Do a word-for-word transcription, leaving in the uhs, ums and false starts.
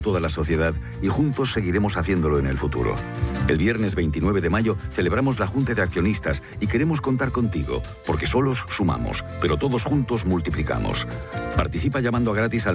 toda la sociedad y juntos seguiremos haciéndolo en el futuro. El viernes veintinueve de mayo celebramos la Junta de Accionistas y queremos contar contigo, porque solos sumamos, pero todos juntos multiplicamos. Participa llamando a gratis al